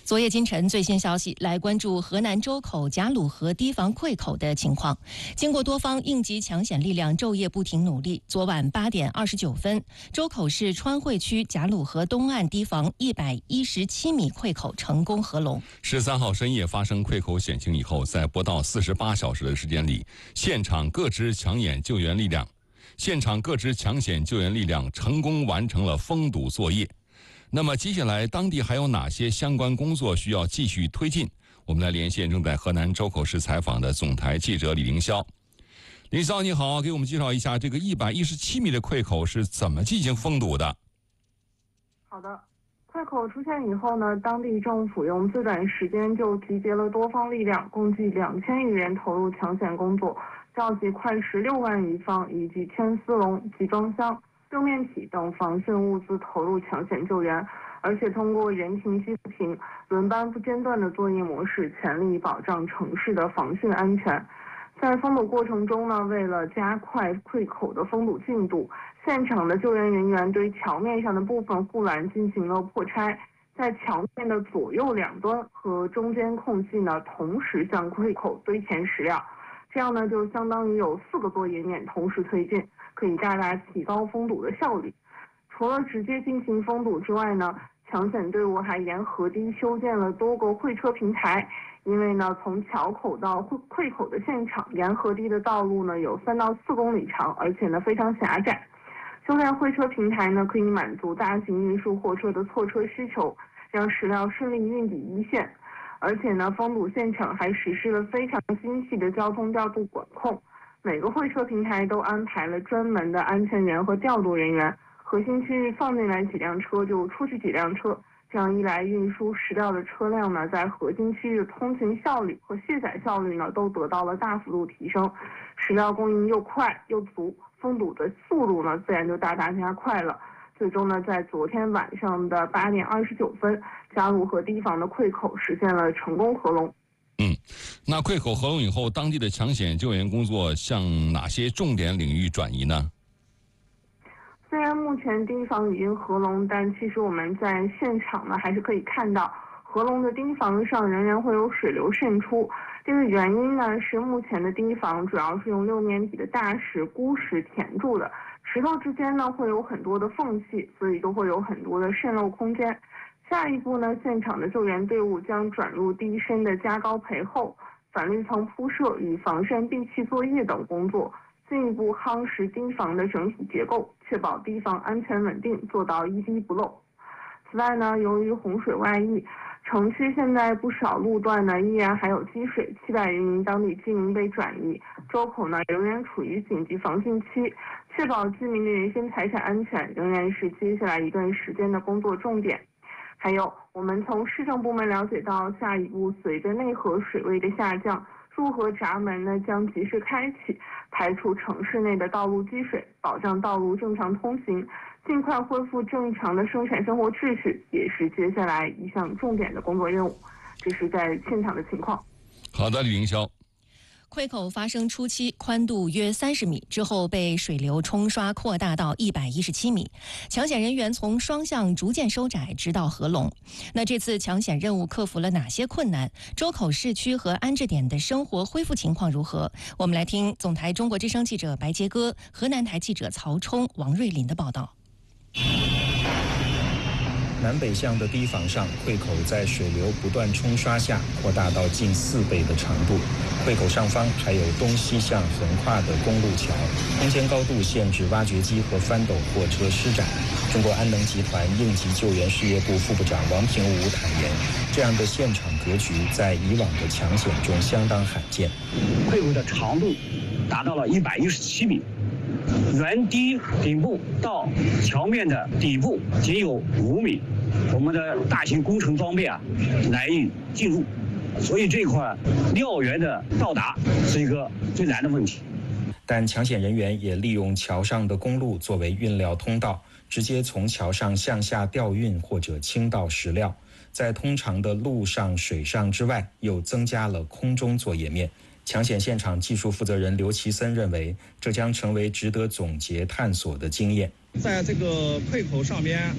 昨夜今晨最新消息，来关注河南周口贾鲁河堤防溃口的情况。经过多方应急抢险力量昼夜不停努力，昨晚8点29分，周口市川汇区贾鲁河东岸堤防117米溃口成功合龙。 13号深夜发生溃口险情以后，在不到48小时的时间里，现场各支抢险救援力量成功完成了封堵作业。那么接下来当地还有哪些相关工作需要继续推进？我们来连线正在河南周口市采访的总台记者李凌霄。凌霄你好，给我们介绍一下这个117米的溃口是怎么进行封堵的？ 好的，溃口出现以后呢，当地政府用最短时间就集结了多方力量，共计2000余人投入抢险工作，召集快16万余方以及牵丝笼、集装箱、六面体等防汛物资投入抢险救援，而且通过人停机不停、轮班不间断的作业模式，全力保障城市的防汛安全。在封堵过程中呢，为了加快溃口的封堵进度，现场的救援人员对桥面上的部分护栏进行了破拆，在桥面的左右两端和中间空隙呢，同时向溃口堆填石料，这样呢就相当于有4个作业面同时推进，可以大大提高封堵的效率。除了直接进行封堵之外呢，抢险队伍还沿河堤修建了多个会车平台。因为呢，从桥口到溃口的现场，沿河堤的道路呢有3到4公里长，而且呢非常狭窄。修建会车平台呢，可以满足大型运输货车的错车需求，让石料顺利运抵一线。而且呢，封堵现场还实施了非常精细的交通调度管控，每个会车平台都安排了专门的安全员和调度人员，核心区域放进来几辆车就出去几辆车。这样一来，运输石料的车辆呢，在核心区域的通勤效率和卸载效率呢，都得到了大幅度提升，石料供应又快又足，封堵的速度呢，自然就大大加快了。最终呢，在昨天晚上的8点29分，贾鲁河堤防的溃口实现了成功合龙。 那溃口合龙以后，当地的抢险救援工作向哪些重点领域转移呢？ 虽然目前堤防已经合龙，但其实我们在现场呢，还是可以看到合龙的堤防上仍然会有水流渗出。这个原因呢，是目前的堤防主要是用六面体的大石、孤石填住的，石头之间呢会有很多的缝隙，所以都会有很多的渗漏空间。下一步呢，现场的救援队伍将转入堤身的加高培厚、反绿层铺设与防渗闭气作业等工作，进一步夯实堤防的整体结构，确保堤防安全稳定，做到一滴不漏。此外呢，由于洪水外溢，城区现在不少路段呢依然还有积水，700余名当地居民被转移，周口呢仍然处于紧急防汛期，确保居民的人身财产安全仍然是接下来一段时间的工作重点。还有，我们从市政部门了解到，下一步随着内河水位的下降，入河闸门呢将及时开启，排除城市内的道路积水，保障道路正常通行，尽快恢复正常的生产生活秩序，也是接下来一项重点的工作任务。这是在现场的情况。 好的，李凌霄。 溃口发生初期宽度约30米，之后被水流冲刷扩大到117米，抢险人员从双向逐渐收窄，直到合龙。那这次抢险任务克服了哪些困难？周口市区和安置点的生活恢复情况如何？我们来听总台中国之声记者白杰哥、河南台记者曹冲、王瑞林的报道。 南北向的堤防上，溃口在水流不断冲刷下扩大到近4倍的长度。溃口上方还有东西向横跨的公路桥，空间高度限制挖掘机和翻斗货车施展。中国安能集团应急救援事业部副部长王平武坦言，这样的现场格局在以往的抢险中相当罕见。 溃口的长度达到了117米。原堤顶部到桥面的底部仅有5米，我们的大型工程装备难以进入，所以这一块料源的到达是一个最难的问题。 但抢险人员也利用桥上的公路作为运料通道，直接从桥上向下调运或者倾倒石料，在通常的陆上、水上之外，又增加了空中作业面。抢险现场技术负责人刘其森认为，这将成为值得总结探索的经验。 在这个溃口上边